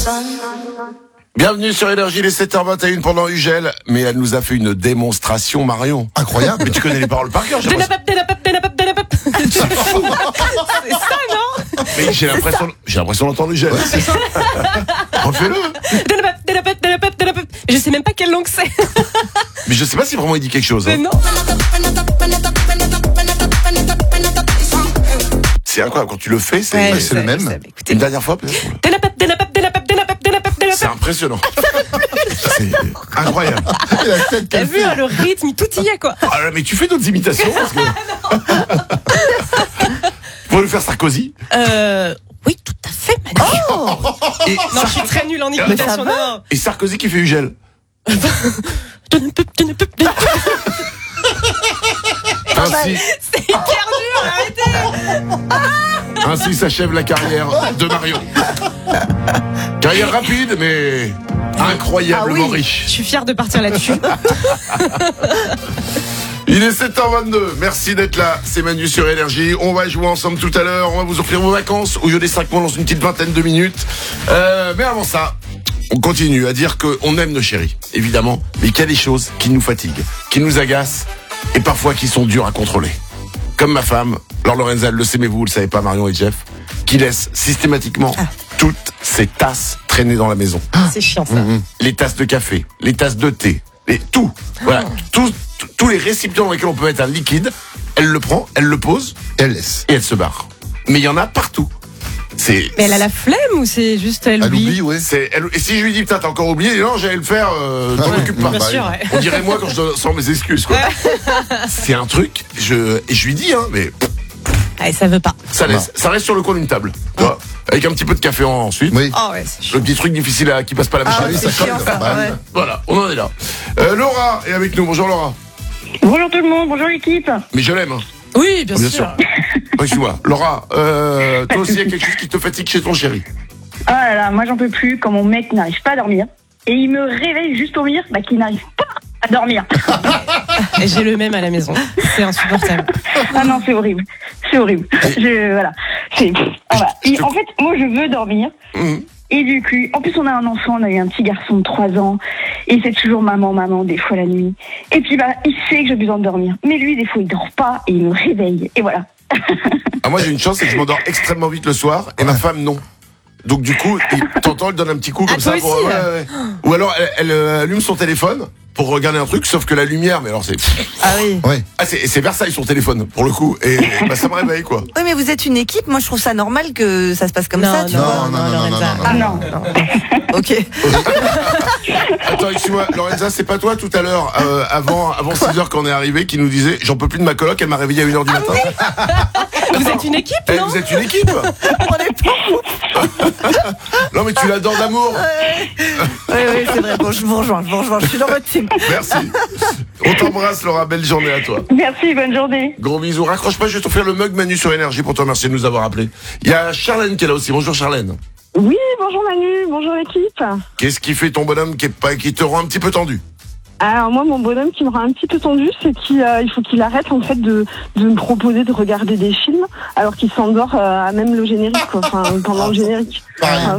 Bienvenue sur Énergie, les 7h21 pendant Ugel. Mais elle nous a fait une démonstration, Marion. Incroyable. Mais tu connais les paroles par cœur, j'ai l'impression. C'est ça, non? Mais j'ai l'impression d'entendre Ugel. Ouais, c'est ça. Refais-le. Je sais même pas quelle langue c'est. Mais je sais pas si vraiment il dit quelque chose. Mais Hein. non. C'est incroyable, quand tu le fais, c'est, Ouais, c'est le même. Écoutez. Une dernière fois peut-être. C'est impressionnant. C'est incroyable. T'as vu, hein, le rythme, tout y est, quoi. Ah là, mais tu fais d'autres imitations parce que... Tu pourrais nous faire Sarkozy. Oui, tout à fait, Manu. Et, Non, je suis très nulle en imitation. Non. et Sarkozy qui fait Ugel. Ainsi, C'est hyper dur, arrêtez. ainsi s'achève la carrière de Marion. Carrière rapide, mais incroyablement riche. Je suis fière de partir là-dessus. Il est 7h22, merci d'être là, c'est Manu sur Énergie. On va jouer ensemble tout à l'heure, on va vous offrir vos vacances au lieu des 5 mois dans une petite vingtaine de minutes. Mais avant ça, on continue à dire qu'on aime nos chéris, évidemment, mais qu'il y a des choses qui nous fatiguent, qui nous agacent et parfois qui sont dures à contrôler. Comme ma femme, Laure Lorenza, elle le sait mais vous le savez pas, Marion et Jeff, qui laisse systématiquement toutes ses tasses traîner dans la maison. C'est chiant, ça. Les tasses de café, les tasses de thé, tout. Voilà, tous les récipients dans lesquels on peut mettre un liquide, elle le prend, elle le pose, Elle laisse. et elle se barre. Mais il y en a partout. Mais elle a la flemme ou c'est juste elle Elle oublie? oublie, ouais. Et si je lui dis, putain, t'as encore oublié, non, j'allais le faire, t'en ouais, occupe pas. Bien sûr, ouais. On dirait moi quand je sors mes excuses, quoi. C'est un truc, et je lui dis, hein, mais Allez, ça veut pas. ça reste sur le coin d'une table, tu vois, avec un petit peu de café ensuite. Oui. Oh ouais, c'est chiant. Le petit truc difficile qui passe pas la machine. Ah oui, c'est ça chiant, colle. ça, Bah, ouais. Voilà, on en est là. Laura est avec nous, bonjour Laura. Bonjour tout le monde, bonjour l'équipe. Mais je l'aime, hein. Oui, bien Bien sûr. sûr. Excuse-moi. Laura, toi aussi, il y a quelque chose qui te fatigue chez ton chéri. Ah là là, moi j'en peux plus quand mon mec n'arrive pas à dormir. Et il me réveille juste pour me dire qu'il n'arrive pas à dormir. Et j'ai le même à la maison. C'est insupportable. Ah non, c'est horrible. C'est horrible. Voilà. En fait, moi je veux dormir. Et du coup, en plus on a un enfant, on a eu un petit garçon de 3 ans. Et c'est toujours maman, des fois la nuit. Et puis il sait que j'ai besoin de dormir. Mais lui, des fois, il dort pas et il me réveille. Et voilà. Ah, moi, j'ai une chance, c'est que je m'endors extrêmement vite le soir, et ma femme, non. Donc, du coup, t'entends, elle donne un petit coup comme Ah, ça. toi aussi, ouais. Ou alors, elle allume son téléphone pour regarder un truc, sauf que la lumière, mais alors c'est... Ah oui. Ouais. Ah, c'est Versailles son téléphone, pour le coup. Et ça me réveille, quoi. Oui, mais vous êtes une équipe. Moi, je trouve ça normal que ça se passe comme Non, ça, tu non, vois. non, Lorenza. Ah non. Ok. Attends, excuse-moi, Lorenza, c'est pas toi tout à l'heure, avant 6h quand on est arrivé, qui nous disait, j'en peux plus de ma coloc, elle m'a réveillé à 1h du matin. Vous êtes une équipe, Eh, non? vous êtes une équipe. On est pas. Non, mais tu l'adores d'amour. Oui, c'est vrai. Bon, je vous rejoins. Je suis dans votre team. Merci. On t'embrasse, Laura. Belle journée à toi. Merci, bonne journée. Gros bisous. Raccroche pas, je vais t'offrir le mug Manu sur Énergie pour te remercier de nous avoir appelés. Il y a Charlène qui est là aussi. Bonjour Charlène. Oui, bonjour Manu, bonjour l'équipe. Qu'est-ce qui fait ton bonhomme qui te rend un petit peu tendu? Alors moi, mon bonhomme qui me rend un petit peu tendu, c'est qu'il faut qu'il arrête en fait de me proposer de regarder des films alors qu'il s'endort à même le générique, quoi. Enfin, pendant le générique. Enfin,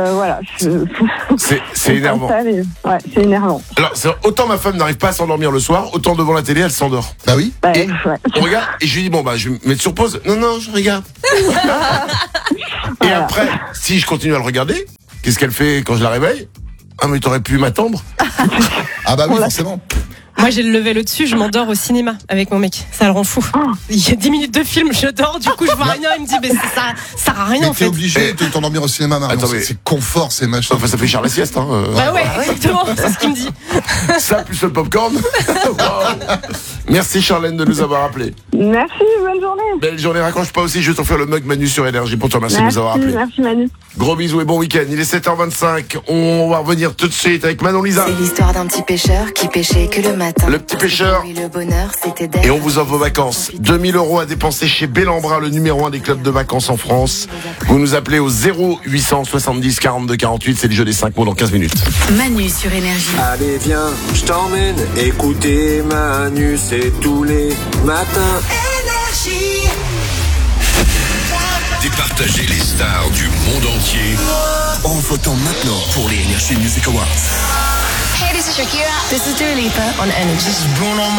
C'est énervant. Ouais, c'est énervant. Alors, autant ma femme n'arrive pas à s'endormir le soir, autant devant la télé, elle s'endort. Bah oui. Bah, Et ouais. on regarde, et je lui dis, bon, bah, je vais me mettre sur pause. Non, je regarde. Et après, si je continue à le regarder, qu'est-ce qu'elle fait quand je la réveille? Ah, mais t'aurais pu m'attendre? Ah bah oui, forcément. Moi, j'ai le level au-dessus, je m'endors au cinéma avec mon mec. Ça le rend fou. Il y a 10 minutes de film, je dors, du coup, je vois rien. Il me dit, mais ça sert à rien, Mais en t'es fait. obligé de t'endormir au cinéma, Marion. Attends, mais- C'est confort, c'est machin. Enfin, ça fait cher la sieste, hein. Bah ouais, exactement, c'est ce qu'il me dit. Ça, plus le popcorn. Wow. Merci Charlène de nous avoir appelés. Merci, bonne journée. Belle journée, raccroche pas aussi, je vais t'offrir le mug Manu sur Énergie pour te remercier de nous avoir appelés. Merci Manu. Gros bisous et bon week-end, il est 7h25, on va revenir tout de suite avec Manon Lisa. C'est l'histoire d'un petit pêcheur qui pêchait que le matin. Le petit pêcheur. Oui, le bonheur, c'était d'être. Et on vous offre vos vacances. 2000 € à dépenser chez Bellambra, le numéro 1 des clubs de vacances en France. Vous nous appelez au 0870 42 48, c'est le jeu des 5 mots dans 15 minutes. Manu sur Énergie. Allez viens, je t'emmène écouter Manu, c'est tous les matins. Énergie. départager les stars du monde entier en votant maintenant pour les Energy Music Awards. Hey, this is Shakira. This is Dua Lipa on Energy. Bruno